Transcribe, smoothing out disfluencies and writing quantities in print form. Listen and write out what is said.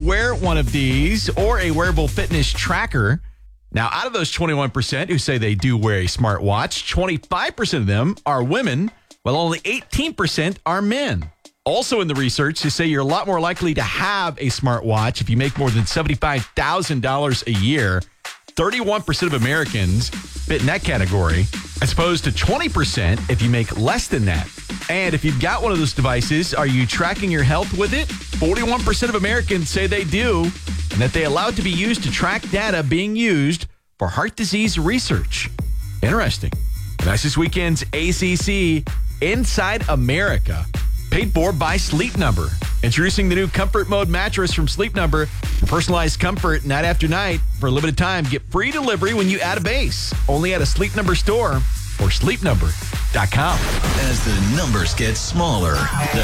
wear one of these or a wearable fitness tracker. Now, out of those 21% who say they do wear a smartwatch, 25% of them are women, while only 18% are men. Also in the research, they say you're a lot more likely to have a smartwatch if you make more than $75,000 a year. 31% of Americans fit in that category, as opposed to 20% if you make less than that. And if you've got one of those devices, are you tracking your health with it? 41% of Americans say they do, and that they allow it to be used to track data being used for heart disease research. Interesting. And that's this weekend's ACC Inside America, paid for by Sleep Number. Introducing the new Comfort Mode mattress from Sleep Number for personalized comfort night after night. For a limited time, get free delivery when you add a base. Only at a Sleep Number store or sleepnumber.com. As the numbers get smaller,